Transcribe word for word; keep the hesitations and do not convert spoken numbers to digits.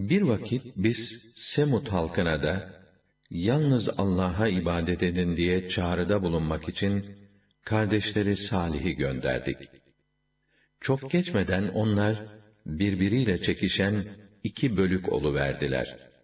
Bir vakit biz Semud halkına da yalnız Allah'a ibadet edin diye çağrıda bulunmak için kardeşleri Salih'i gönderdik. Çok geçmeden onlar birbiriyle çekişen iki bölük oluverdiler.